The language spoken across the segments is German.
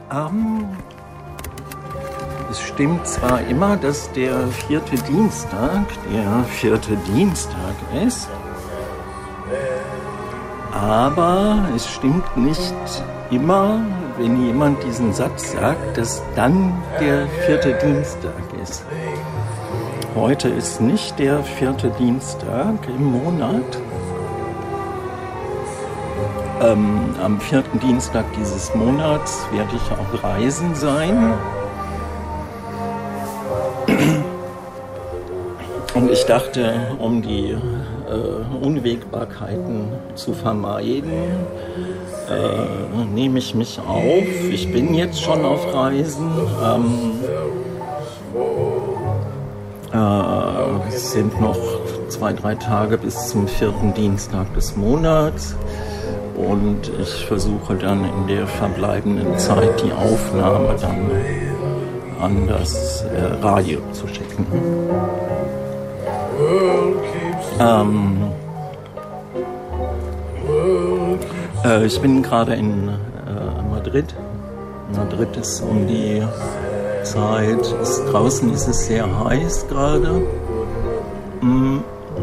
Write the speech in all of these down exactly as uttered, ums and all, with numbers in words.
Ähm, es stimmt zwar immer, dass der vierte Dienstag der vierte Dienstag ist, aber es stimmt nicht immer, wenn jemand diesen Satz sagt, dass dann der vierte Dienstag ist. Heute ist nicht der vierte Dienstag im Monat. Ähm, am vierten Dienstag dieses Monats werde ich auf Reisen sein. Und ich dachte, um die äh, Unwägbarkeiten zu vermeiden, äh, nehme ich mich auf. Ich bin jetzt schon auf Reisen. Ähm, äh, es sind noch zwei, drei Tage bis zum vierten Dienstag des Monats. Und ich versuche dann in der verbleibenden Zeit die Aufnahme dann an das äh, Radio zu schicken. Ähm, äh, ich bin gerade in äh, Madrid. Madrid ist um die Zeit, ist, draußen ist es sehr heiß gerade. Mm.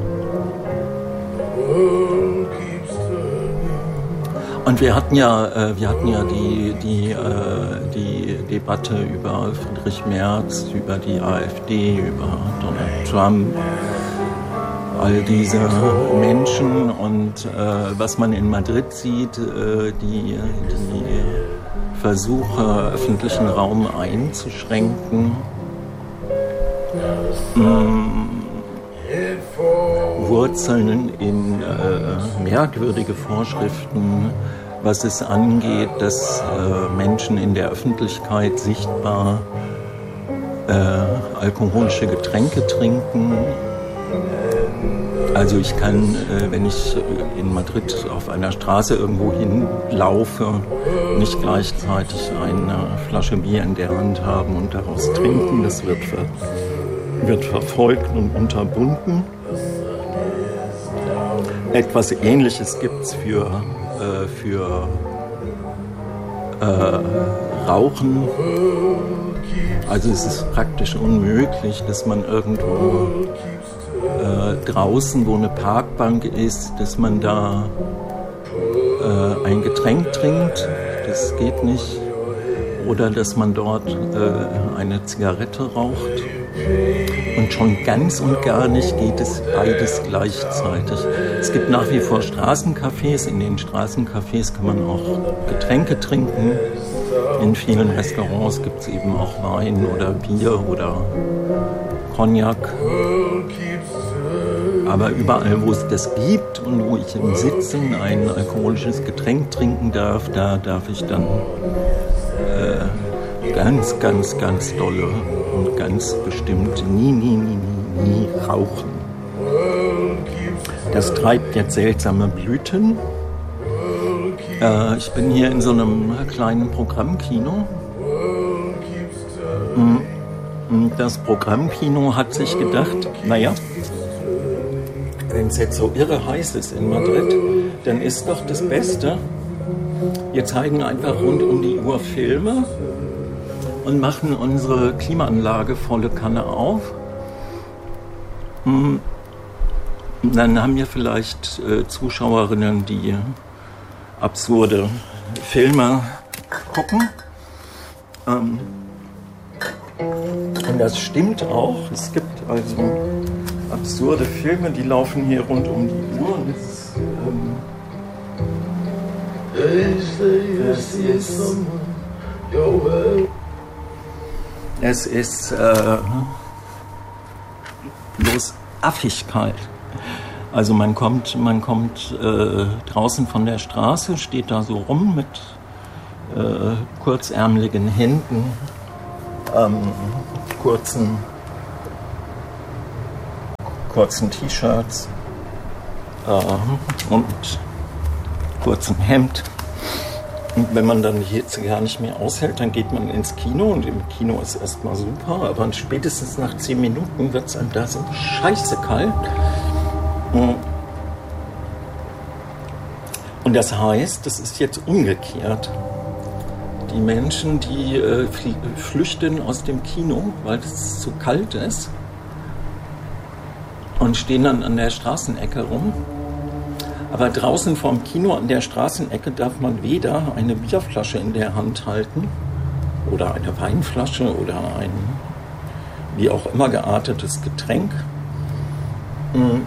Und wir hatten ja, äh, wir hatten ja die, die, äh, die Debatte über Friedrich Merz, über die AfD, über Donald Trump, all diese Menschen und äh, was man in Madrid sieht, äh, die, die Versuche, öffentlichen Raum einzuschränken, mh, Wurzeln in äh, merkwürdige Vorschriften, was es angeht, dass äh, Menschen in der Öffentlichkeit sichtbar äh, alkoholische Getränke trinken. Also ich kann, äh, wenn ich in Madrid auf einer Straße irgendwo hinlaufe, nicht gleichzeitig eine Flasche Bier in der Hand haben und daraus trinken. Das wird, ver wird verfolgt und unterbunden. Etwas Ähnliches gibt es für, äh, für äh, Rauchen. Also es ist praktisch unmöglich, dass man irgendwo äh, draußen, wo eine Parkbank ist, dass man da äh, ein Getränk trinkt. Das geht nicht. Oder dass man dort äh, eine Zigarette raucht. Und schon ganz und gar nicht geht es beides gleichzeitig. Es gibt nach wie vor Straßencafés. In den Straßencafés kann man auch Getränke trinken. In vielen Restaurants gibt es eben auch Wein oder Bier oder Cognac. Aber überall, wo es das gibt und wo ich im Sitzen ein alkoholisches Getränk trinken darf, da darf ich dann äh, ganz, ganz, ganz dolle und ganz bestimmt nie, nie, nie, nie, nie rauchen. Das treibt jetzt seltsame Blüten. Äh, ich bin hier in so einem kleinen Programmkino. Und das Programmkino hat sich gedacht, naja, wenn es jetzt so irre heiß ist in Madrid, dann ist doch das Beste, wir zeigen einfach rund um die Uhr Filme und machen unsere Klimaanlage volle Kanne auf. Und dann haben wir vielleicht äh, Zuschauerinnen, die absurde Filme gucken. Ähm, und das stimmt auch. Es gibt also absurde Filme, die laufen hier rund um die Uhr. Und es, ähm, es ist, es ist äh, bloß Affigkeit. Also man kommt, man kommt äh, draußen von der Straße, steht da so rum mit äh, kurzärmeligen Händen, ähm, kurzen, kurzen T-Shirts äh, und kurzen Hemd. Und wenn man dann jetzt gar nicht mehr aushält, dann geht man ins Kino und im Kino ist erstmal super, aber spätestens nach zehn Minuten wird es einem da so scheiße kalt. Und das heißt, das ist jetzt umgekehrt. die Menschen, die äh, flüchten aus dem Kino, weil es zu kalt ist und stehen dann an der Straßenecke rum. Aber draußen vorm Kino an der Straßenecke darf man weder eine Bierflasche in der Hand halten oder eine Weinflasche oder ein wie auch immer geartetes Getränk. Mhm.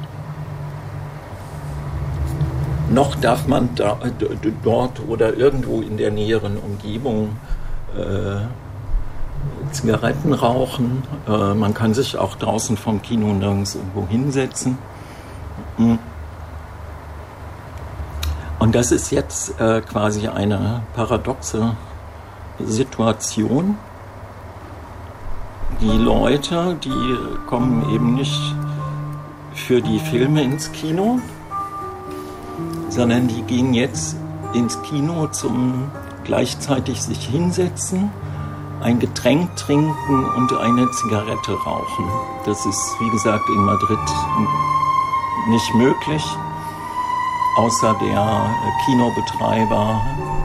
Noch darf man da, d- dort oder irgendwo in der näheren Umgebung äh, Zigaretten rauchen. Äh, man kann sich auch draußen vom Kino nirgends irgendwo hinsetzen. Mhm. Und das ist jetzt äh, quasi eine paradoxe Situation. Die Leute, die kommen eben nicht für die Filme ins Kino, sondern die gehen jetzt ins Kino zum gleichzeitig sich hinsetzen, ein Getränk trinken und eine Zigarette rauchen. Das ist, wie gesagt, in Madrid nicht möglich, außer der Kinobetreiber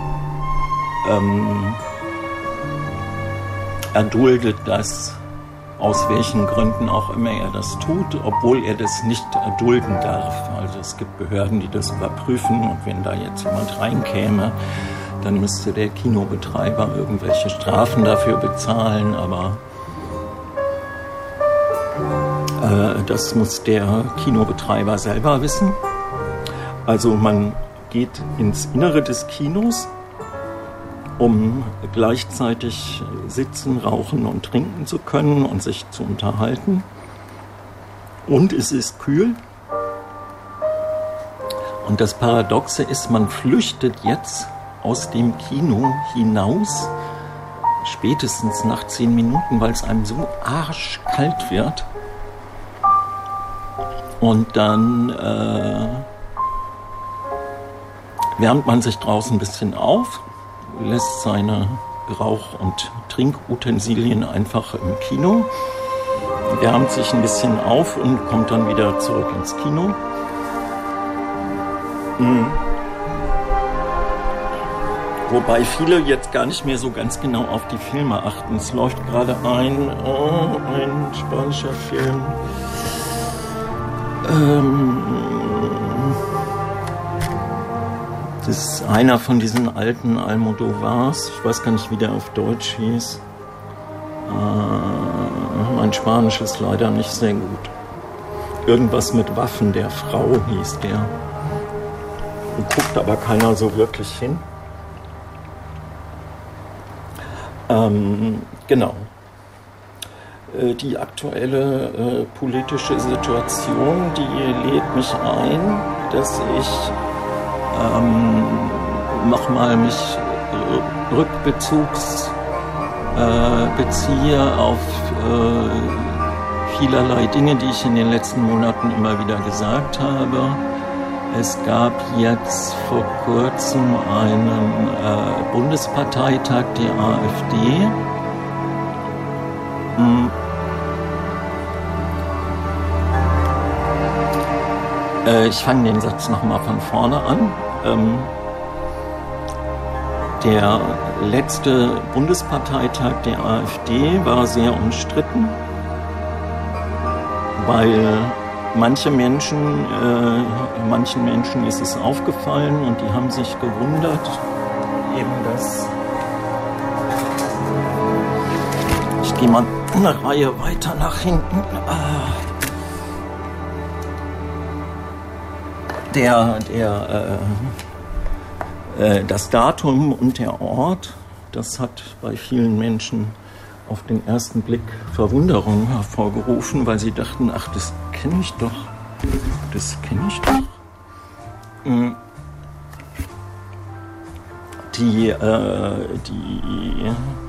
ähm, erduldet das, aus welchen Gründen auch immer er das tut, obwohl er das nicht erdulden darf. Also es gibt Behörden, die das überprüfen, und wenn da jetzt jemand reinkäme, dann müsste der Kinobetreiber irgendwelche Strafen dafür bezahlen, aber äh, das muss der Kinobetreiber selber wissen. Also man geht ins Innere des Kinos, um gleichzeitig sitzen, rauchen und trinken zu können und sich zu unterhalten. Und es ist kühl. Und das Paradoxe ist, man flüchtet jetzt aus dem Kino hinaus, spätestens nach zehn Minuten, weil es einem so arschkalt wird. Und dann äh, wärmt man sich draußen ein bisschen auf, lässt seine Rauch- und Trinkutensilien einfach im Kino, wärmt sich ein bisschen auf und kommt dann wieder zurück ins Kino. Mhm. Wobei viele jetzt gar nicht mehr so ganz genau auf die Filme achten. Es läuft gerade ein, oh, ein spanischer Film. Ähm, Das ist einer von diesen alten Almodovars. Ich weiß gar nicht, wie der auf Deutsch hieß. Äh, mein Spanisch ist leider nicht sehr gut. Irgendwas mit Waffen der Frau hieß der. Und guckt aber keiner so wirklich hin. Ähm, genau. Äh, die aktuelle äh, politische Situation, die lädt mich ein, dass ich Ähm, nochmal mich äh, rückbezugs äh, beziehe auf äh, vielerlei Dinge, die ich in den letzten Monaten immer wieder gesagt habe. Es gab jetzt vor kurzem einen äh, Bundesparteitag der AfD. Hm. Ich fange den Satz nochmal von vorne an. Ähm, der letzte Bundesparteitag der AfD war sehr umstritten, weil manche Menschen, äh, manchen Menschen ist es aufgefallen und die haben sich gewundert, eben dass, ich gehe mal eine Reihe weiter nach hinten, ah. Der, der, äh, äh, das Datum und der Ort, das hat bei vielen Menschen auf den ersten Blick Verwunderung hervorgerufen, weil sie dachten, ach, das kenne ich doch, das kenne ich doch. Mhm. Die, äh, die,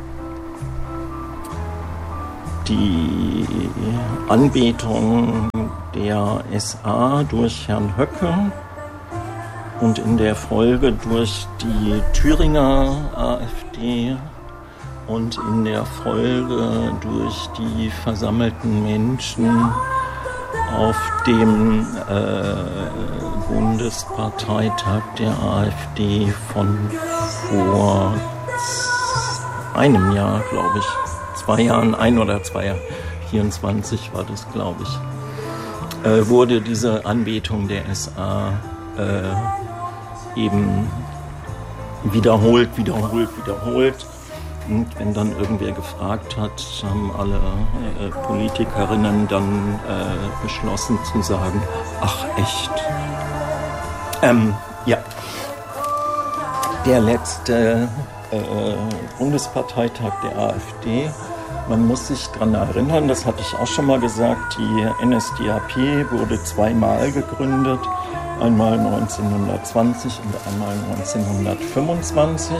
die Anbetung der S A durch Herrn Höcke und in der Folge durch die Thüringer AfD und in der Folge durch die versammelten Menschen auf dem äh, Bundesparteitag der AfD von vor einem Jahr, glaube ich, zwei Jahren, ein oder zwei Jahre, vierundzwanzig war das, glaube ich, äh, wurde diese Anbetung der S A äh, eben wiederholt, wiederholt, wiederholt. Und wenn dann irgendwer gefragt hat, haben alle äh, Politikerinnen dann äh, beschlossen zu sagen, ach echt. Ähm, ja. Der letzte äh, Bundesparteitag der AfD, man muss sich daran erinnern, das hatte ich auch schon mal gesagt, die N S D A P wurde zweimal gegründet, einmal neunzehnhundertzwanzig und einmal neunzehnhundertfünfundzwanzig.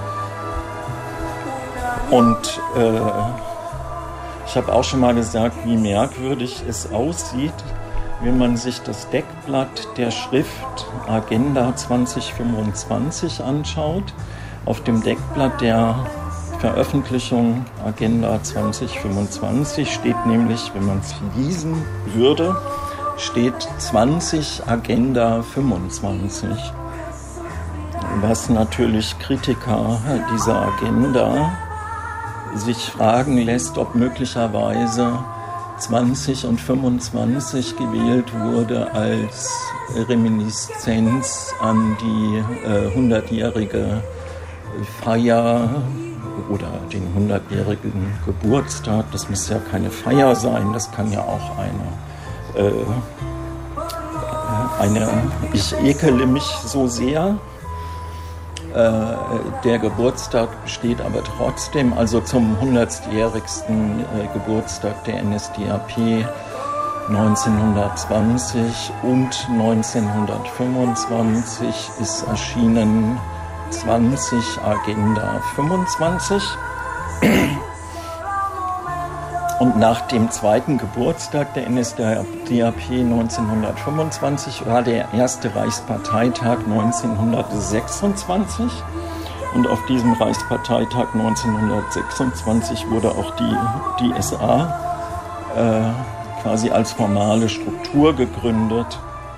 Und äh, ich habe auch schon mal gesagt, wie merkwürdig es aussieht, wenn man sich das Deckblatt der Schrift Agenda zwanzig fünfundzwanzig anschaut. Auf dem Deckblatt der Veröffentlichung Agenda zwanzig fünfundzwanzig steht nämlich, wenn man es lesen würde, steht zwanzig Agenda fünfundzwanzig. Was natürlich Kritiker dieser Agenda sich fragen lässt, ob möglicherweise zwanzig und fünfundzwanzig gewählt wurde als Reminiszenz an die äh, hundertjährige Feier oder den hundertjährigen Geburtstag. Das muss ja keine Feier sein, das kann ja auch eine, äh, eine ich ekele mich so sehr. Der Geburtstag besteht aber trotzdem, also zum hundertjährigsten äh, Geburtstag der N S D A P neunzehnhundertzwanzig und neunzehnhundertfünfundzwanzig ist erschienen zwanzig Agenda fünfundzwanzig. Und nach dem zweiten Geburtstag der N S D A P neunzehnhundertfünfundzwanzig war der erste Reichsparteitag neunzehnhundertsechsundzwanzig. Und auf diesem Reichsparteitag neunzehnhundertsechsundzwanzig wurde auch die, die S A äh, quasi als formale Struktur gegründet.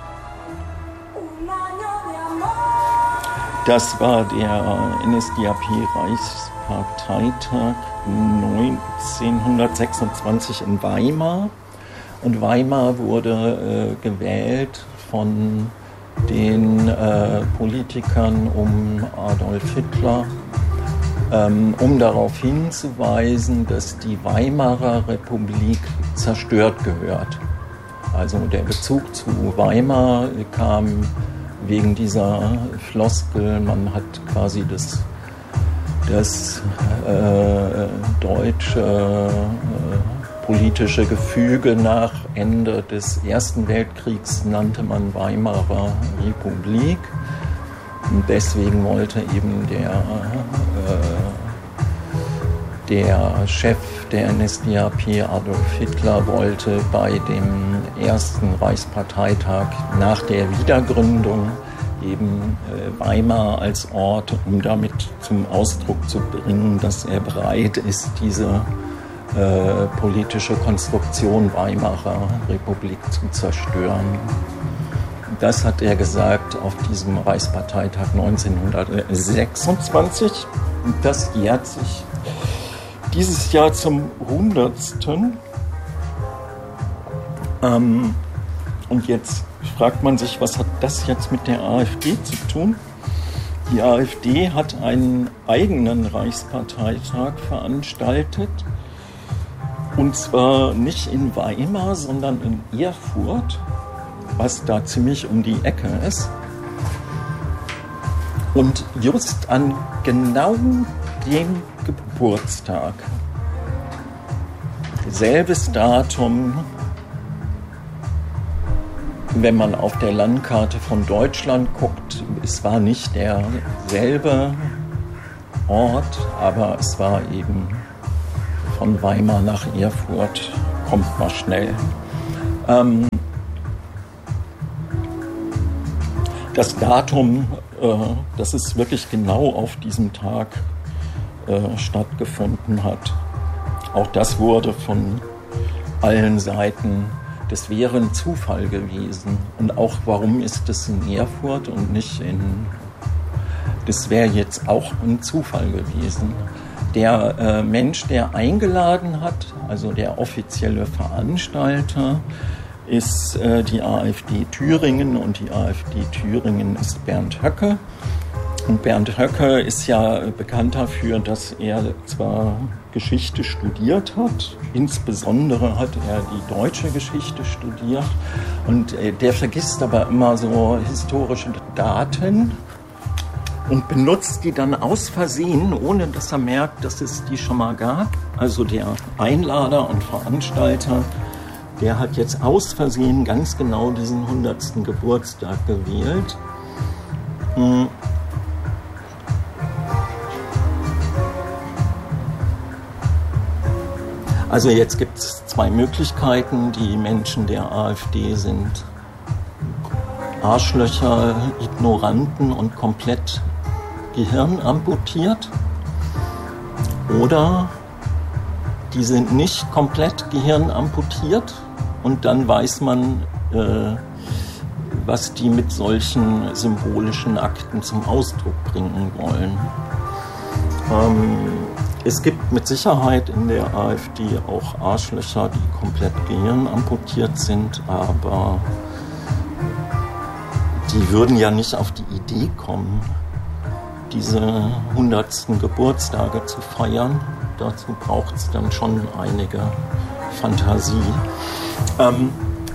Das war der N S D A P-Reichsparteitag neunzehnhundertsechsundzwanzig in Weimar. Und Weimar wurde äh, gewählt von den äh, Politikern um Adolf Hitler, ähm, um darauf hinzuweisen, dass die Weimarer Republik zerstört gehört. Also der Bezug zu Weimar kam wegen dieser Floskel, man hat quasi das, das äh, deutsche äh, politische Gefüge nach Ende des Ersten Weltkriegs nannte man Weimarer Republik. Und deswegen wollte eben der, äh, der Chef der N S D A P, Adolf Hitler, wollte bei dem ersten Reichsparteitag nach der Wiedergründung eben äh, Weimar als Ort, um damit zum Ausdruck zu bringen, dass er bereit ist, diese äh, politische Konstruktion Weimarer Republik zu zerstören. Das hat er gesagt auf diesem Reichsparteitag neunzehnhundertsechsundzwanzig. Und das jährt sich dieses Jahr zum hundertsten. Ähm, und jetzt fragt man sich, was hat das jetzt mit der AfD zu tun? Die AfD hat einen eigenen Reichsparteitag veranstaltet. Und zwar nicht in Weimar, sondern in Erfurt, was da ziemlich um die Ecke ist. Und just an genau dem Geburtstag, selbes Datum, wenn man auf der Landkarte von Deutschland guckt, es war nicht derselbe Ort, aber es war eben von Weimar nach Erfurt, kommt mal schnell. Ähm, das Datum, äh, dass es wirklich genau auf diesem Tag äh, stattgefunden hat, auch das wurde von allen Seiten, das wäre ein Zufall gewesen. Und auch, warum ist es in Erfurt und nicht in das wäre jetzt auch ein Zufall gewesen. Der äh, Mensch, der eingeladen hat, also der offizielle Veranstalter, ist äh, die AfD Thüringen und die AfD Thüringen ist Bernd Höcke. Und Bernd Höcke ist ja bekannt dafür, dass er zwar Geschichte studiert hat, insbesondere hat er die deutsche Geschichte studiert und äh, der vergisst aber immer so historische Daten und benutzt die dann aus Versehen, ohne dass er merkt, dass es die schon mal gab. Also der Einlader und Veranstalter, der hat jetzt aus Versehen ganz genau diesen hundertsten Geburtstag gewählt. Hm. Also jetzt gibt es zwei Möglichkeiten. Die Menschen der AfD sind Arschlöcher, Ignoranten und komplett gehirnamputiert. Oder die sind nicht komplett gehirnamputiert und dann weiß man, äh, was die mit solchen symbolischen Akten zum Ausdruck bringen wollen. Ähm, Es gibt mit Sicherheit in der AfD auch Arschlöcher, die komplett gehirnamputiert sind, aber die würden ja nicht auf die Idee kommen, diese hundertsten Geburtstage zu feiern. Dazu braucht es dann schon einige Fantasie. Ähm,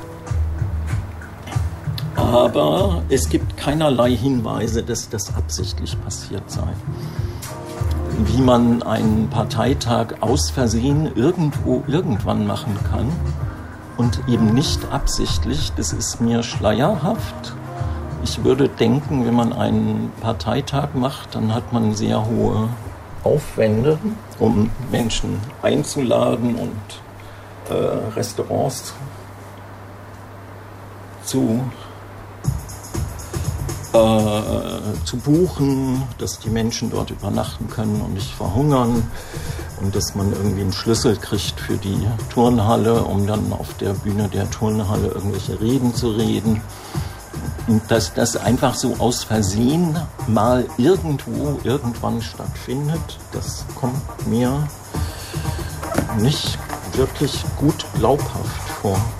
aber es gibt keinerlei Hinweise, dass das absichtlich passiert sei. Wie man einen Parteitag aus Versehen irgendwo irgendwann machen kann und eben nicht absichtlich, das ist mir schleierhaft. Ich würde denken, wenn man einen Parteitag macht, dann hat man sehr hohe Aufwände, um Menschen einzuladen und äh, Restaurants zu Äh, zu buchen, dass die Menschen dort übernachten können und nicht verhungern und dass man irgendwie einen Schlüssel kriegt für die Turnhalle, um dann auf der Bühne der Turnhalle irgendwelche Reden zu reden. Und dass das einfach so aus Versehen mal irgendwo, irgendwann stattfindet, das kommt mir nicht wirklich gut glaubhaft vor.